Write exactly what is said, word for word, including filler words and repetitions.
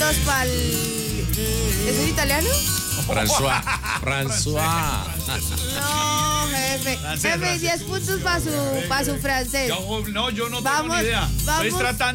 puntos para el... ¿Es en italiano? François. François. No, jefe. Francés, Jefe, francés. diez puntos para su, pa' su francés. Yo, no, yo no Vamos, tengo ni idea. vamos. Estoy tratando